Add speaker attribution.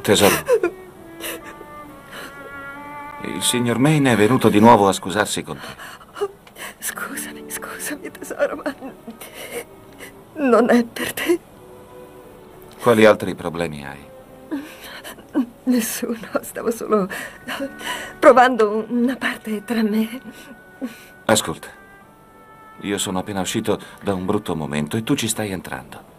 Speaker 1: Tesoro, il signor Maine è venuto di nuovo a scusarsi con te.
Speaker 2: Scusami, tesoro, ma non è per te.
Speaker 1: Quali altri problemi hai?
Speaker 2: Nessuno, stavo solo provando una parte tra me.
Speaker 1: Ascolta, io sono appena uscito da un brutto momento e tu ci stai entrando.